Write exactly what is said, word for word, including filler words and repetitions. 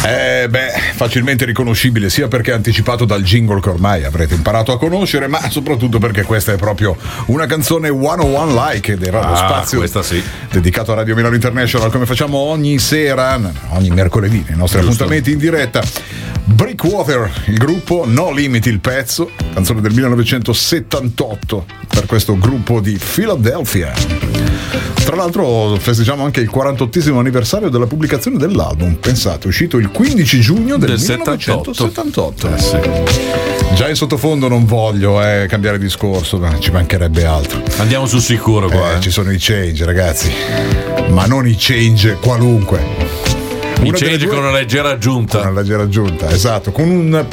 Eh, beh, facilmente riconoscibile sia perché è anticipato dal jingle che ormai avrete imparato a conoscere, ma soprattutto perché questa è proprio una canzone centouno Like ed era lo Ah, spazio questa sì. dedicato a Radio Milano International, come facciamo ogni sera, ogni mercoledì, nei nostri Giusto. appuntamenti in diretta. Breakwater, il gruppo, No Limit il pezzo, canzone del millenovecentosettantotto per questo gruppo di Philadelphia. Tra l'altro festeggiamo anche il quarantottesimo anniversario della pubblicazione dell'album. Pensate, è uscito il quindici giugno del, Del millenovecentosettantotto. Eh sì. Già in sottofondo non voglio eh, cambiare discorso, ma ci mancherebbe altro. Andiamo sul sicuro qua. Eh, eh. ci sono i change, ragazzi, ma non i change qualunque. I Una delle change due- con una leggera aggiunta. Una leggera aggiunta, esatto, con un